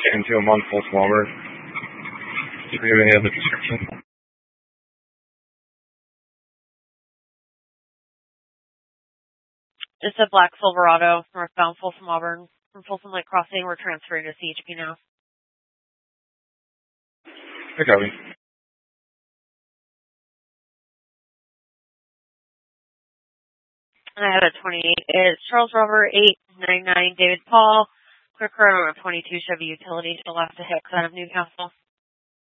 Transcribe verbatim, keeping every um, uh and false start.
Into a month full swabber. Do you have any other description? Just a black Silverado, northbound Folsom Auburn. From Folsom Lake Crossing, we're transferring to C H P now. I copy. And I had a twenty-eight. It's Charles Rover eight nine nine David Paul. Quick card on a twenty-two Chevy Utility to the left of Hicks out of Newcastle.